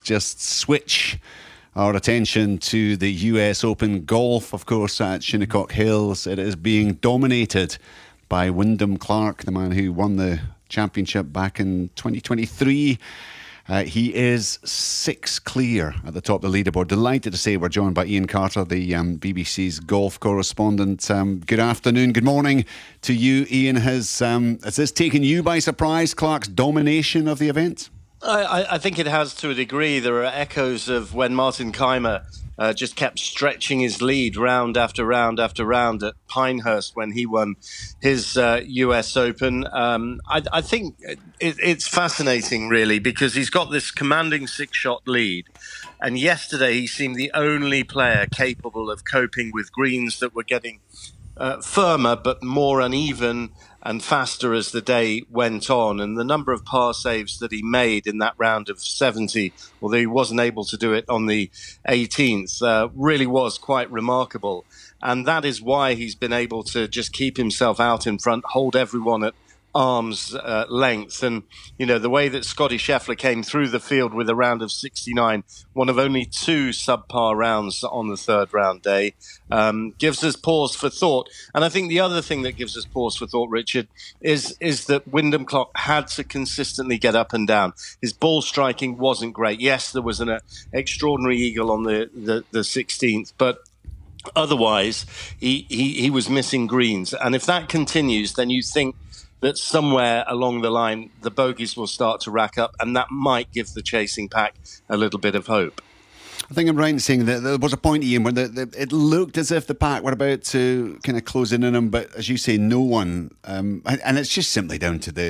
just switch our attention to the US Open golf, of course, at Shinnecock Hills. It is being dominated by Wyndham Clark, the man who won the championship back in 2023. He is 6 clear at the top of the leaderboard. Delighted to say we're joined by Ian Carter, the BBC's golf correspondent. Good afternoon, good morning to you, Ian. Has this taken you by surprise, Clark's domination of the event? I think it has to a degree. There are echoes of when Martin Kaymer just kept stretching his lead round after round after round at Pinehurst when he won his US Open. I think it's fascinating, really, because he's got this commanding 6-shot lead. And yesterday he seemed the only player capable of coping with greens that were getting firmer but more uneven and faster as the day went on. And the number of par saves that he made in that round of 70, although he wasn't able to do it on the 18th, really was quite remarkable. And that is why he's been able to just keep himself out in front, hold everyone at arm's length. And, you know, the way that Scottie Scheffler came through the field with a round of 69, one of only 2 subpar rounds on the third round day, gives us pause for thought. And I think the other thing that gives us pause for thought, Richard, is that Wyndham Clark had to consistently get up and down. His ball striking wasn't great. Yes, there was an extraordinary eagle on the 16th, but otherwise he was missing greens. And if that continues, then you think that somewhere along the line, the bogeys will start to rack up, and that might give the chasing pack a little bit of hope. I think I'm right in saying that there was a point, Ian, where it looked as if the pack were about to kind of close in on him, but as you say, no one. And it's just simply down to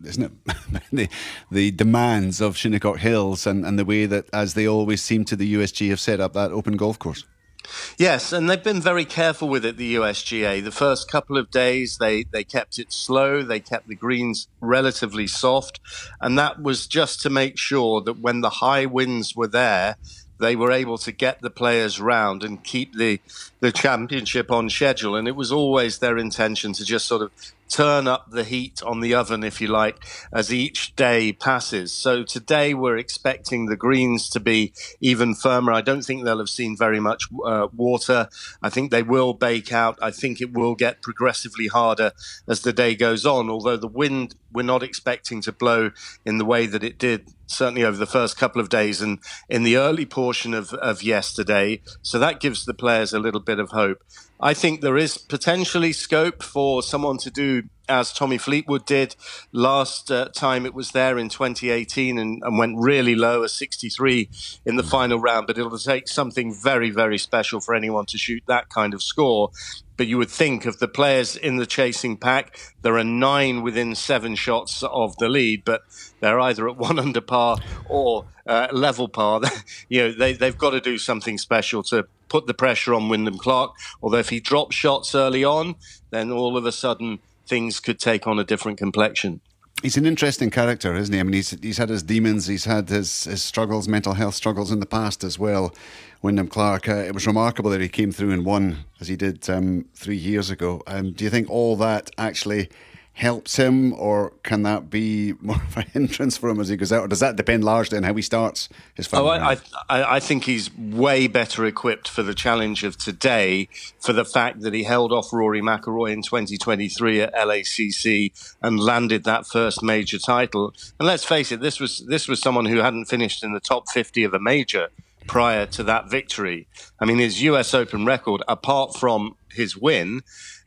the demands of Shinnecock Hills and the way that, as they always seem to, the USG have set up that open golf course. Yes, and they've been very careful with it, the USGA. The first couple of days, they kept it slow. They kept the greens relatively soft. And that was just to make sure that when the high winds were there, they were able to get the players round and keep the championship on schedule. And it was always their intention to just sort of turn up the heat on the oven, if you like, as each day passes. So today we're expecting the greens to be even firmer. I don't think they'll have seen very much water. I think they will bake out. I think it will get progressively harder as the day goes on, although the wind we're not expecting to blow in the way that it did certainly over the first couple of days and in the early portion of yesterday. So that gives the players a little bit of hope. I think there is potentially scope for someone to do as Tommy Fleetwood did last time it was there in 2018 and went really low, a 63 in the final round. But it'll take something very, very special for anyone to shoot that kind of score. But you would think of the players in the chasing pack, there are 9 within 7 shots of the lead, but they're either at 1 under par or level par. You know, they've got to do something special to put the pressure on Wyndham Clark. Although if he drops shots early on, then all of a sudden things could take on a different complexion. He's an interesting character, isn't he? I mean, he's had his demons, he's had his struggles, mental health struggles in the past as well. Wyndham Clark, it was remarkable that he came through and won as he did 3 years ago. Do you think all that actually helps him, or can that be more of a hindrance for him as he goes out? Or does that depend largely on how he starts his final round? I think he's way better equipped for the challenge of today for the fact that he held off Rory McIlroy in 2023 at LACC and landed that first major title. And let's face it, this was someone who hadn't finished in the top 50 of a major prior to that victory. I mean, his US Open record, apart from his win,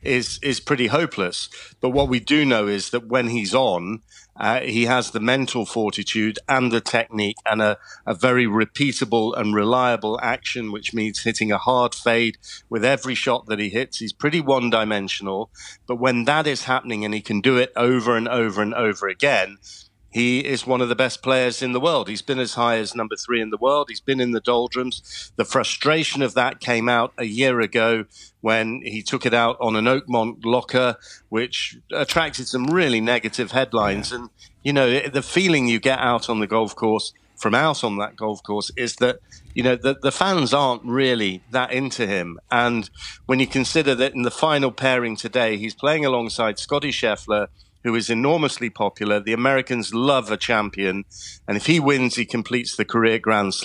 is pretty hopeless. But what we do know is that when he's on, he has the mental fortitude and the technique and a very repeatable and reliable action, which means hitting a hard fade with every shot that he hits. He's pretty one-dimensional. But when that is happening and he can do it over and over and over again, he is one of the best players in the world. He's been as high as number 3 in the world. He's been in the doldrums. The frustration of that came out a year ago when he took it out on an Oakmont locker, which attracted some really negative headlines. And, you know, the feeling you get out on the golf course from out on that golf course is that, you know, the fans aren't really that into him. And when you consider that in the final pairing today, he's playing alongside Scottie Scheffler, who is enormously popular. The Americans love a champion. And if he wins, he completes the career Grand Slam.